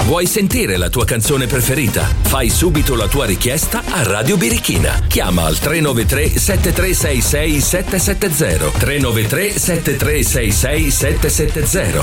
Vuoi sentire la tua canzone preferita? Fai subito la tua richiesta a Radio Birichina. Chiama al 393 7366 770. 393 7366 770.